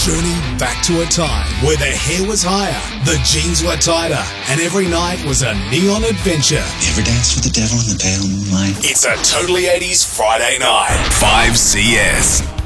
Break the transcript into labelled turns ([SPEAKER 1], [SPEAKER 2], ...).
[SPEAKER 1] journey back to a time where the hair was higher, the jeans were tighter, and every night was a neon adventure.
[SPEAKER 2] You ever danced with the devil in the pale moonlight?
[SPEAKER 1] It's a Totally 80s Friday night.
[SPEAKER 3] 5CS.